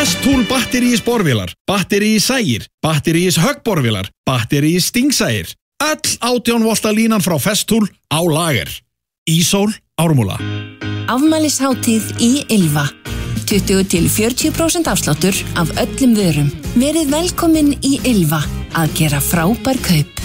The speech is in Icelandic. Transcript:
Festool batterís borvélar, batterís sægir, batterís höggborvélar, batterís stingsægir. Öll 18 volta línan frá Festool á lager. Ísól, Ármúla. Afmælishátíð í Ylva. 20-40% afsláttur af öllum vörum. Verið velkomin í Ylva að gera frábær kaup.